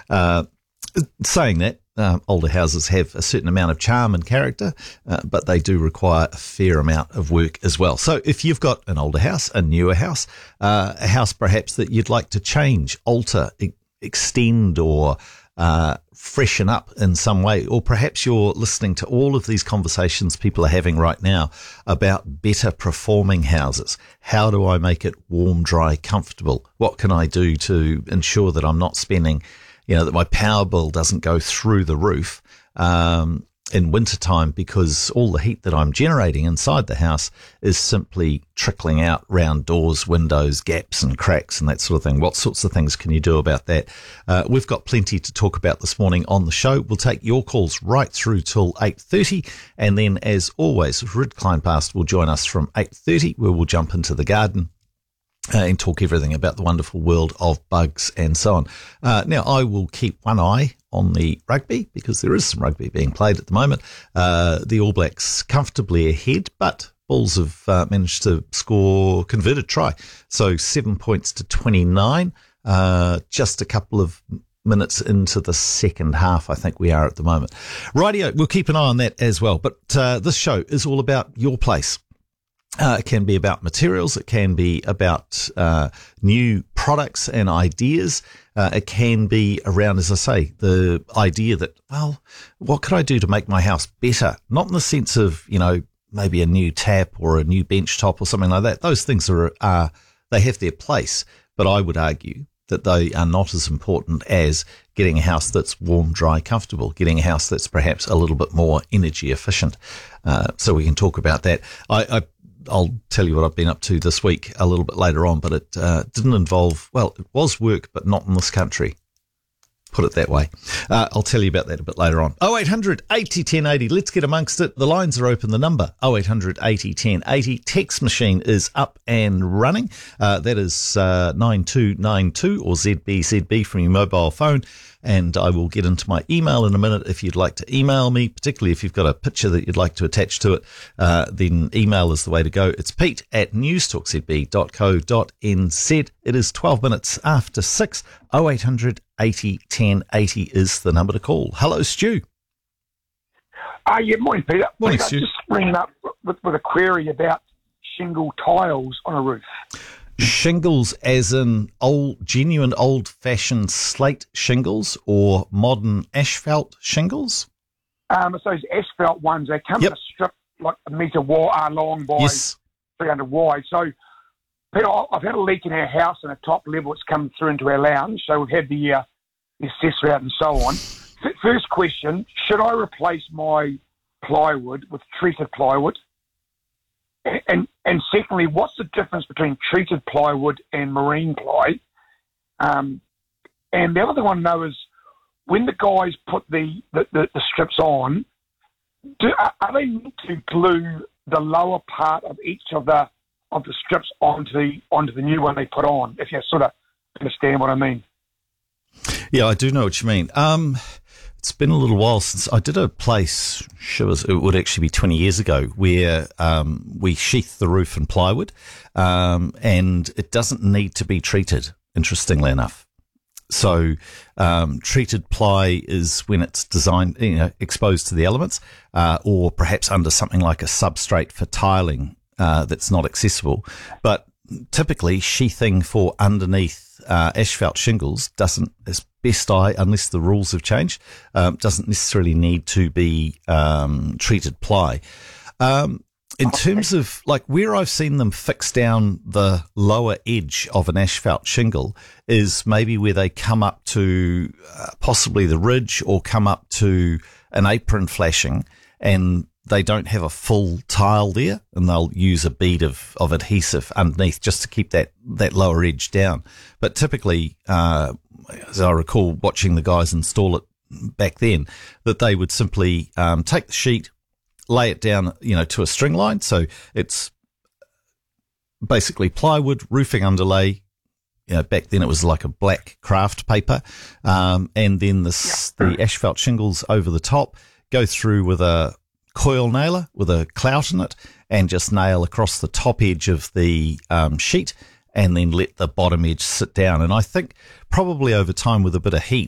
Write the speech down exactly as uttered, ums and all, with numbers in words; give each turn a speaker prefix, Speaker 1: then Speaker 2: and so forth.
Speaker 1: Uh, saying that, uh, older houses have a certain amount of charm and character, uh, but they do require a fair amount of work as well. So if you've got an older house, a newer house, uh, a house perhaps that you'd like to change, alter, e- extend, or uh, freshen up in some way, or perhaps you're listening to all of these conversations people are having right now about better performing houses. How do I make it warm, dry, comfortable? What can I do to ensure that I'm not spending, you know, that my power bill doesn't go through the roof um, in wintertime, because all the heat that I'm generating inside the house is simply trickling out round doors, windows, gaps and cracks and that sort of thing. What sorts of things can you do about that? Uh, we've got plenty to talk about this morning on the show. We'll take your calls right through till eight thirty. And then, as always, Rid Kleinpast will join us from eight thirty, where we'll jump into the garden Uh, and talk everything about the wonderful world of bugs and so on. Uh, now, I will keep one eye on the rugby, because there is some rugby being played at the moment. Uh, the All Blacks comfortably ahead, but Bulls have uh, managed to score converted try. So seven points to twenty-nine, uh, just a couple of minutes into the second half, I think we are at the moment. Rightio, we'll keep an eye on that as well. But uh, this show is all about your place. Uh, it can be about materials. It can be about uh, new products and ideas. Uh, it can be around, as I say, the idea that, well, what could I do to make my house better? Not in the sense of, you know, maybe a new tap or a new bench top or something like that. Those things are, are they have their place, but I would argue that they are not as important as getting a house that's warm, dry, comfortable, getting a house that's perhaps a little bit more energy efficient. Uh, so we can talk about that. I, I I'll tell you what I've been up to this week a little bit later on, but it uh, didn't involve, well, it was work, but not in this country. Put it that way. Uh, I'll tell you about that a bit later on. oh eight hundred eighty ten eighty. Let's get amongst it. The lines are open. The number oh eight hundred eighty ten eighty. Text machine is up and running. Uh, that is uh, nine two nine two or Z B Z B from your mobile phone. And I will get into my email in a minute. If you'd like to email me, particularly if you've got a picture that you'd like to attach to it, uh, then email is the way to go. It's Pete at newstalk z b dot co dot n z. It is twelve minutes after six. oh eight hundred eighty ten eighty is the number to call. Hello, Stu.
Speaker 2: Uh, yeah, morning, Peter.
Speaker 1: Morning,
Speaker 2: Peter,
Speaker 1: Stu.
Speaker 2: Just ringing up with, with a query about shingle tiles on a roof.
Speaker 1: Shingles as in old, genuine old-fashioned slate shingles or modern asphalt shingles?
Speaker 2: Um, it's those asphalt ones. They come
Speaker 1: Yep.
Speaker 2: in a strip like a metre wide, uh, long by
Speaker 1: Yes.
Speaker 2: three hundred wide. So, Peter, I- I've had a leak in our house on a top level. It's come through into our lounge. So we've had the, uh, the assessor out and so on. F- First question, should I replace my plywood with treated plywood? And and secondly, what's the difference between treated plywood and marine ply? Um, and the other thing I want to know is, when the guys put the, the, the, the strips on, do, are, are they meant to glue the lower part of each of the of the strips onto the onto the new one they put on? If you sort of understand what I mean.
Speaker 1: Yeah, I do know what you mean. Um, it's been a little while since I did a place, sure, it would actually be twenty years ago, where um, we sheath the roof in plywood, um, and it doesn't need to be treated, interestingly enough. So um, treated ply is when it's designed, you know, exposed to the elements, uh, or perhaps under something like a substrate for tiling uh, that's not accessible. But typically, sheathing for underneath uh, asphalt shingles doesn't, as best I, unless the rules have changed, um, doesn't necessarily need to be um, treated ply. Um, in terms of like where I've seen them fix down the lower edge of an asphalt shingle is maybe where they come up to uh, possibly the ridge or come up to an apron flashing, and they don't have a full tile there, and they'll use a bead of, of adhesive underneath just to keep that, that lower edge down. But typically, uh, as I recall watching the guys install it back then, that they would simply um, take the sheet, lay it down, you know, to a string line. So it's basically plywood, roofing underlay. You know, back then it was like a black craft paper, um, and then the, the asphalt shingles over the top, go through with a coil nailer with a clout in it, and just nail across the top edge of the um, sheet, and then let the bottom edge sit down. And I think probably over time with a bit of heat,